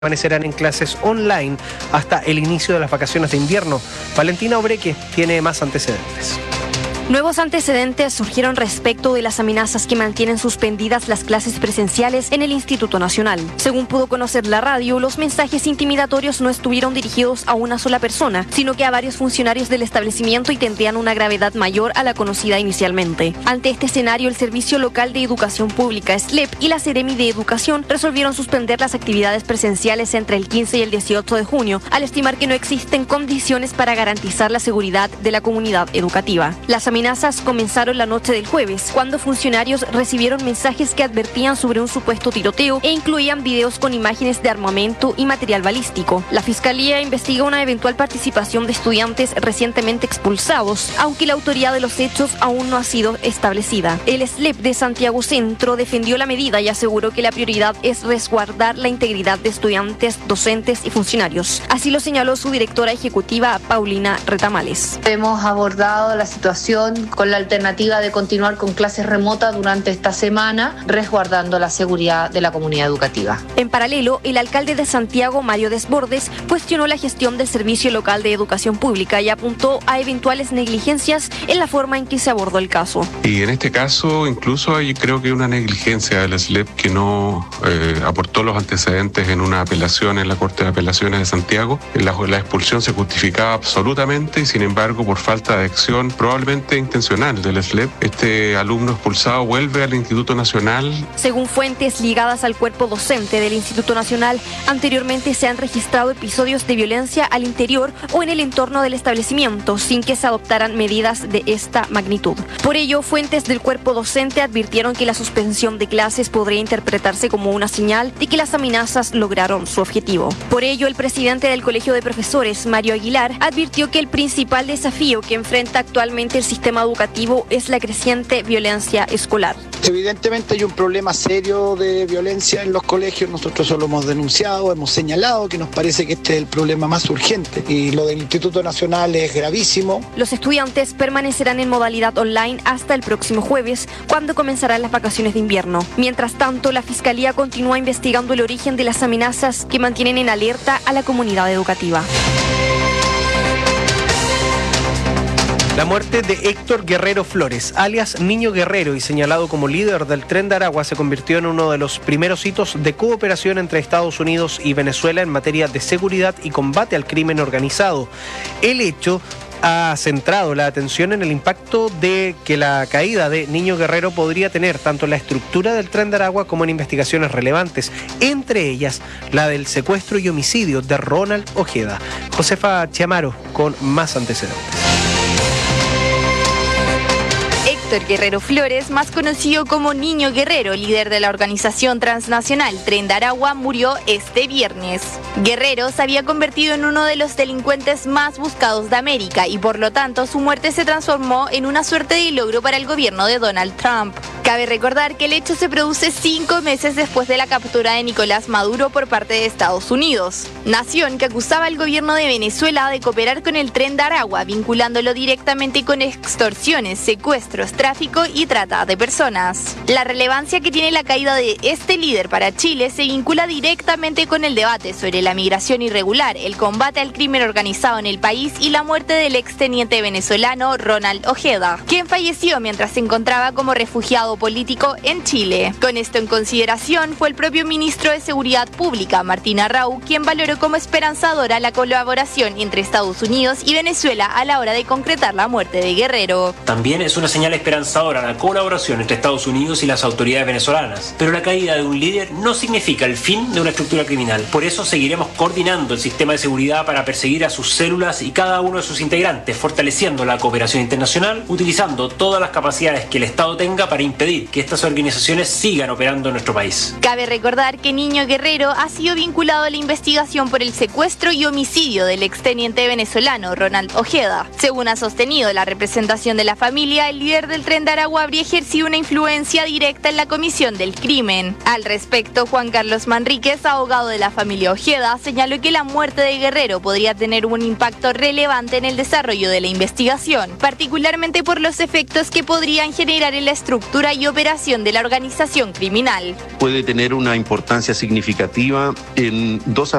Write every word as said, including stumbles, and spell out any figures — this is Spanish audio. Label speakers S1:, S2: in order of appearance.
S1: permanecerán en clases online hasta el inicio de las vacaciones de invierno. Valentina Obreque tiene más antecedentes.
S2: Nuevos antecedentes surgieron respecto de las amenazas que mantienen suspendidas las clases presenciales en el Instituto Nacional. Según pudo conocer la radio, los mensajes intimidatorios no estuvieron dirigidos a una sola persona, sino que a varios funcionarios del establecimiento y tendrían una gravedad mayor a la conocida inicialmente. Ante este escenario, el Servicio Local de Educación Pública, S L E P, y la Seremi de Educación resolvieron suspender las actividades presenciales entre el quince y el dieciocho de junio, al estimar que no existen condiciones para garantizar la seguridad de la comunidad educativa. Las amenazas comenzaron la noche del jueves, cuando funcionarios recibieron mensajes que advertían sobre un supuesto tiroteo e incluían videos con imágenes de armamento y material balístico. La Fiscalía investiga una eventual participación de estudiantes recientemente expulsados, aunque la autoría de los hechos aún no ha sido establecida. El S L E P de Santiago Centro defendió la medida y aseguró que la prioridad es resguardar la integridad de estudiantes, docentes y funcionarios. Así lo señaló su directora ejecutiva, Paulina Retamales.
S3: Hemos abordado la situación con la alternativa de continuar con clases remotas durante esta semana, resguardando la seguridad de la comunidad educativa.
S2: En paralelo, el alcalde de Santiago, Mario Desbordes, cuestionó la gestión del Servicio Local de Educación Pública y apuntó a eventuales negligencias en la forma en que se abordó el caso.
S4: Y en este caso, incluso hay creo que una negligencia del S L E P que no eh, aportó los antecedentes en una apelación en la Corte de Apelaciones de Santiago. La, la expulsión se justificaba absolutamente y, sin embargo, por falta de acción probablemente intencional del S L E P, este alumno expulsado vuelve al Instituto Nacional.
S2: Según fuentes ligadas al cuerpo docente del Instituto Nacional, anteriormente se han registrado episodios de violencia al interior o en el entorno del establecimiento, sin que se adoptaran medidas de esta magnitud. Por ello, fuentes del cuerpo docente advirtieron que la suspensión de clases podría interpretarse como una señal de que las amenazas lograron su objetivo. Por ello, el presidente del Colegio de Profesores, Mario Aguilar, advirtió que el principal desafío que enfrenta actualmente el sistema educativo es la creciente violencia escolar.
S5: Evidentemente hay un problema serio de violencia en los colegios, nosotros eso lo hemos denunciado, hemos señalado que nos parece que este es el problema más urgente y lo del Instituto Nacional es gravísimo.
S2: Los estudiantes permanecerán en modalidad online hasta el próximo jueves, cuando comenzarán las vacaciones de invierno. Mientras tanto, la Fiscalía continúa investigando el origen de las amenazas que mantienen en alerta a la comunidad educativa.
S1: La muerte de Héctor Guerrero Flores, alias Niño Guerrero y señalado como líder del Tren de Aragua, se convirtió en uno de los primeros hitos de cooperación entre Estados Unidos y Venezuela en materia de seguridad y combate al crimen organizado. El hecho ha centrado la atención en el impacto de que la caída de Niño Guerrero podría tener tanto en la estructura del Tren de Aragua como en investigaciones relevantes, entre ellas la del secuestro y homicidio de Ronald Ojeda. Josefa Chiamaro con más antecedentes.
S6: Héctor Guerrero Flores, más conocido como Niño Guerrero, líder de la organización transnacional Tren de Aragua, murió este viernes. Guerrero se había convertido en uno de los delincuentes más buscados de América y por lo tanto su muerte se transformó en una suerte de logro para el gobierno de Donald Trump. Cabe recordar que el hecho se produce cinco meses después de la captura de Nicolás Maduro por parte de Estados Unidos, nación que acusaba al gobierno de Venezuela de cooperar con el Tren de Aragua, vinculándolo directamente con extorsiones, secuestros, tráfico y trata de personas. La relevancia que tiene la caída de este líder para Chile se vincula directamente con el debate sobre la migración irregular, el combate al crimen organizado en el país y la muerte del exteniente venezolano Ronald Ojeda, quien falleció mientras se encontraba como refugiado político en Chile. Con esto en consideración, fue el propio ministro de Seguridad Pública, Martín Arrau, quien valoró como esperanzadora la colaboración entre Estados Unidos y Venezuela a la hora de concretar la muerte de Guerrero.
S7: También es una señal esperanzadora la colaboración entre Estados Unidos y las autoridades venezolanas, pero la caída de un líder no significa el fin de una estructura criminal. Por eso seguiremos coordinando el sistema de seguridad para perseguir a sus células y cada uno de sus integrantes, fortaleciendo la cooperación internacional, utilizando todas las capacidades que el Estado tenga para impedir que estas organizaciones sigan operando en nuestro país.
S6: Cabe recordar que Niño Guerrero ha sido vinculado a la investigación por el secuestro y homicidio del exteniente venezolano Ronald Ojeda. Según ha sostenido la representación de la familia, el líder del Tren de Aragua habría ejercido una influencia directa en la comisión del crimen. Al respecto, Juan Carlos Manríquez, abogado de la familia Ojeda, señaló que la muerte de Guerrero podría tener un impacto relevante en el desarrollo de la investigación, particularmente por los efectos que podrían generar en la estructura política y operación de la organización criminal.
S8: Puede tener una importancia significativa en dos